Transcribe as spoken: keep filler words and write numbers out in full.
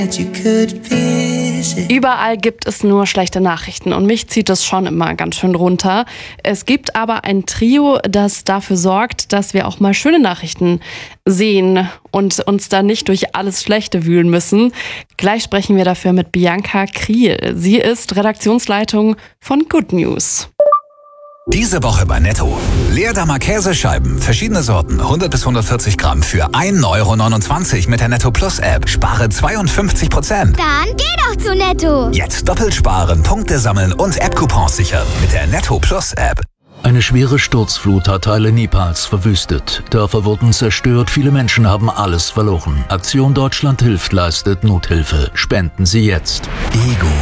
Überall gibt es nur schlechte Nachrichten und mich zieht das schon immer ganz schön runter. Es gibt aber ein Trio, das dafür sorgt, dass wir auch mal schöne Nachrichten sehen und uns da nicht durch alles Schlechte wühlen müssen. Gleich sprechen wir dafür mit Bianca Kriel. Sie ist Redaktionsleitung von Good News. Diese Woche bei Netto. Leerdammer Käsescheiben, verschiedene Sorten, hundert bis hundertvierzig Gramm für ein Euro neunundzwanzig mit der Netto Plus App. Spare zweiundfünfzig Prozent. Dann geh doch zu Netto. Jetzt doppelt sparen, Punkte sammeln und App-Coupons sichern mit der Netto Plus App. Eine schwere Sturzflut hat Teile Nepals verwüstet. Dörfer wurden zerstört, viele Menschen haben alles verloren. Aktion Deutschland hilft leistet Nothilfe. Spenden Sie jetzt. Ego.